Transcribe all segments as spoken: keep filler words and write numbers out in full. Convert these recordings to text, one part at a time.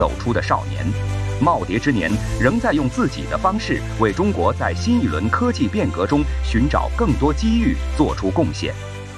走出的少年，耄耋之年仍在用自己的方式为中国在新一轮科技变革中寻找更多机遇做出贡献。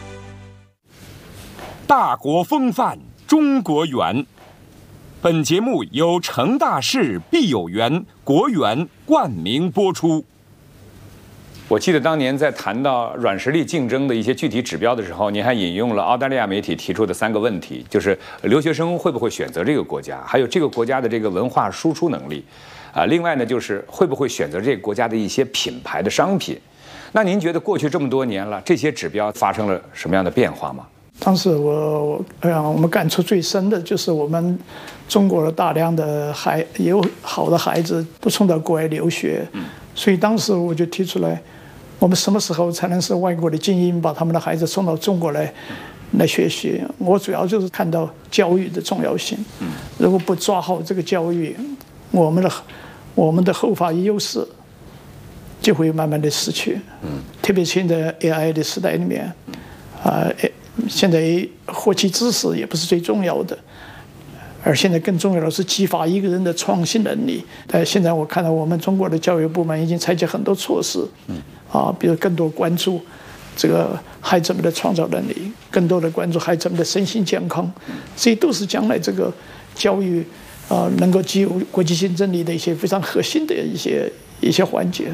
大国风范，中国圆。本节目由成大事必有缘国圆冠名播出。我记得当年在谈到软实力竞争的一些具体指标的时候，您还引用了澳大利亚媒体提出的三个问题，就是留学生会不会选择这个国家，还有这个国家的这个文化输出能力，啊，另外呢就是会不会选择这个国家的一些品牌的商品。那您觉得过去这么多年了，这些指标发生了什么样的变化吗？ 当时我呃，我们感触最深的就是我们中国的大量的孩有好的孩子都送到国外留学，所以当时我就提出来，我们什么时候才能是外国的精英把他们的孩子送到中国来来学习？我主要就是看到教育的重要性。如果不抓好这个教育，我们的我们的后发优势就会慢慢的失去。特别现在 A I 的时代里面，啊、呃，现在获取知识也不是最重要的。而现在更重要的是激发一个人的创新能力。但现在我看到我们中国的教育部门已经采取很多措施，啊，比如更多关注这个孩子们的创造能力，更多的关注孩子们的身心健康，这些都是将来这个教育啊能够具有国际竞争力的一些非常核心的一些一些环节。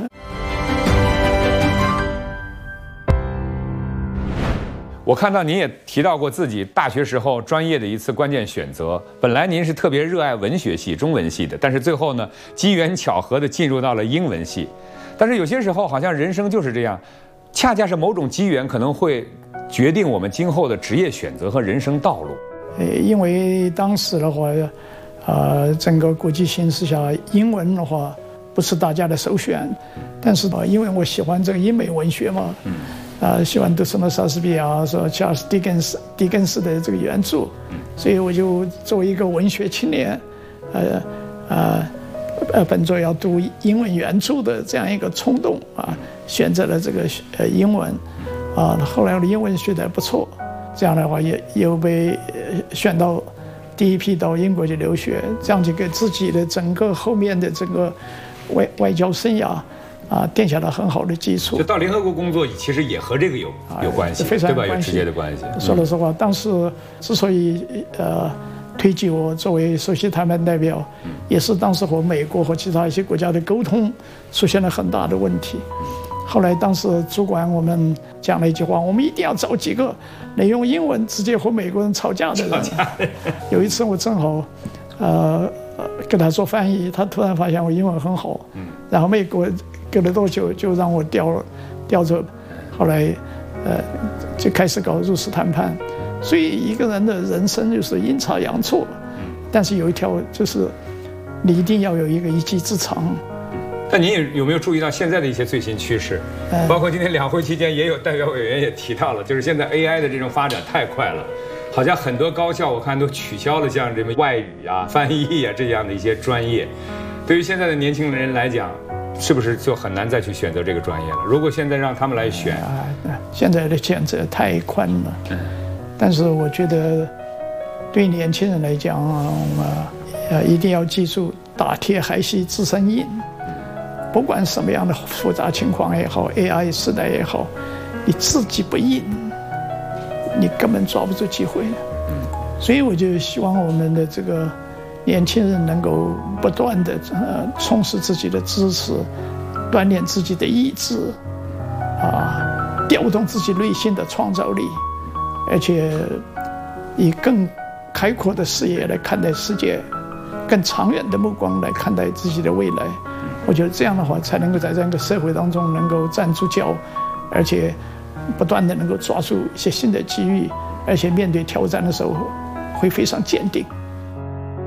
我看到您也提到过自己大学时候专业的一次关键选择。本来您是特别热爱文学系、中文系的，但是最后呢，机缘巧合地进入到了英文系。但是有些时候好像人生就是这样，恰恰是某种机缘可能会决定我们今后的职业选择和人生道路。 呃，因为当时的话，呃，整个国际形势下，英文的话不是大家的首选。但是呢，因为我喜欢这个英美文学嘛。嗯啊，喜欢读什么莎士比亚、说查尔斯·狄更斯、狄更斯的这个原著，所以我就作为一个文学青年，呃，呃，呃，本着要读英文原著的这样一个冲动啊，选择了这个呃英文，啊，后来我的英文学得不错，这样的话也又被选到第一批到英国去留学，这样就给自己的整个后面的整个外外交生涯。啊，奠下了很好的基础。 就到联合国工作，其实也和这个有有关系， 非常对吧？有直接的关系。 说老实话，当时之所以呃推举我作为首席谈判代表，也是当时和美国和其他一些国家的沟通出现了很大的问题。后来当时主管我们讲了一句话：我们一定要找几个能用英文直接和美国人吵架的人。有一次我正好呃跟他做翻译，他突然发现我英文很好，然后美国。隔了多久就让我调调走，后来呃就开始搞入世谈判。所以一个人的人生就是阴差阳错，但是有一条就是你一定要有一个一技之长。 那您有没有注意到现在的一些最新趋势？包括今天两会期间也有代表委员也提到了，就是现在 A I 的这种发展太快了，好像很多高校我看都取消了像这么外语啊、翻译啊这样的一些专业。对于现在的年轻人来讲，是不是就很难再去选择这个专业了？如果现在让他们来选， 啊，现在的选择太宽了。嗯，但是我觉得，对年轻人来讲啊，呃，一定要记住“打铁还需自身硬”。不管什么样的复杂情况也好 ，A I 时代也好，你自己不硬，你根本抓不住机会。嗯，所以我就希望我们的这个。年轻人能够不断地呃充实自己的知识，锻炼自己的意志，啊，调动自己内心的创造力，而且以更开阔的视野来看待世界，更长远的目光来看待自己的未来。我觉得这样的话，才能够在这样一个社会当中能够站住脚，而且不断地能够抓住一些新的机遇，而且面对挑战的时候会非常坚定。